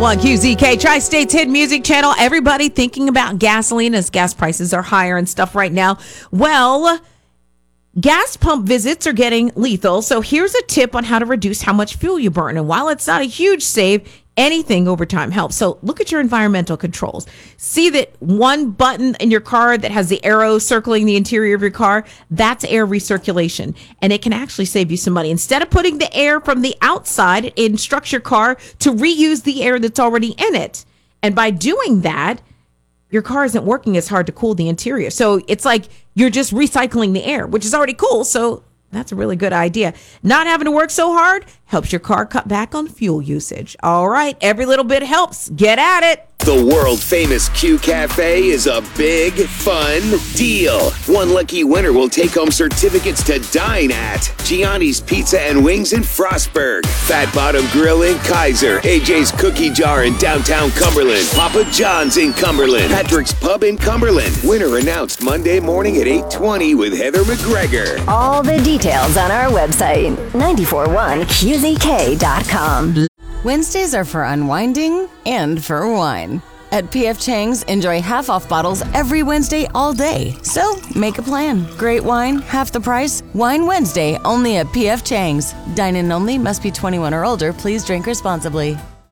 One QZK, Tri-State's hit music channel. Everybody thinking about gasoline as gas prices are higher and stuff right now. Well, gas pump visits are getting lethal. So here's a tip on how to reduce how much fuel you burn. And while it's not a huge save, anything over time helps. So look at your environmental controls. See that one button in your car that has the arrow circling the interior of your car? That's air recirculation. And it can actually save you some money. Instead of putting the air from the outside, it instructs your car to reuse the air that's already in it. And by doing that, your car isn't working as hard to cool the interior. So it's like you're just recycling the air, which is already cool. So that's a really good idea. Not having to work so hard helps your car cut back on fuel usage. All right, every little bit helps. Get at it. The world-famous Q Cafe is a big, fun deal. One lucky winner will take home certificates to dine at Gianni's Pizza and Wings in Frostburg, Fat Bottom Grill in Kaiser, AJ's Cookie Jar in downtown Cumberland, Papa John's in Cumberland, Patrick's Pub in Cumberland. Winner announced Monday morning at 8:20 with Heather McGregor. All the details on our website, 941qzk.com. Wednesdays are for unwinding and for wine. At P.F. Chang's, enjoy half-off bottles every Wednesday all day. So, make a plan. Great wine, half the price. Wine Wednesday, only at P.F. Chang's. Dine-in only, must be 21 or older. Please drink responsibly.